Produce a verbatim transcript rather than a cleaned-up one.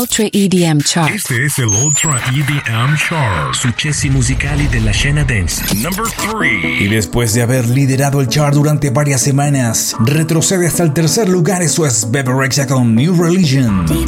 Ultra E D M Chart. Este es el Ultra E D M Chart. Successi musicali della scena dance. Number three. Y después de haber liderado el chart durante varias semanas, retrocede hasta el tercer lugar. Eso es Bebe Rexha con New Religion.